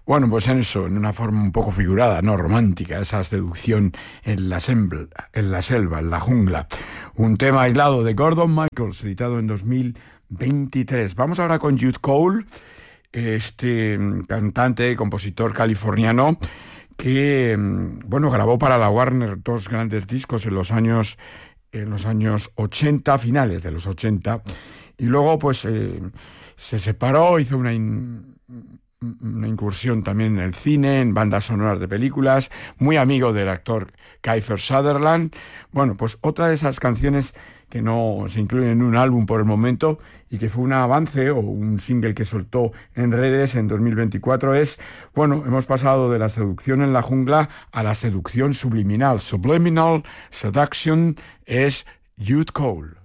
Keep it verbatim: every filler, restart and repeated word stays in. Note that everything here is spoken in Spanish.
Bueno, pues en eso, en una forma un poco figurada, no romántica, esa seducción en la, sembla, en la selva, en la jungla. Un tema aislado de Gordon Michaels, editado en dos mil veintitrés. Vamos ahora con Jude Cole, este cantante, compositor californiano, que, bueno, grabó para la Warner dos grandes discos en los años, en los años ochenta, finales de los ochenta, y luego, pues, eh, se separó, hizo una... In, una incursión también en el cine, en bandas sonoras de películas, muy amigo del actor Kiefer Sutherland. Bueno, pues otra de esas canciones que no se incluyen en un álbum por el momento y que fue un avance o un single que soltó en redes en dos mil veinticuatro es, bueno, hemos pasado de la seducción en la jungla a la seducción subliminal. Subliminal Seduction es Jude Cole.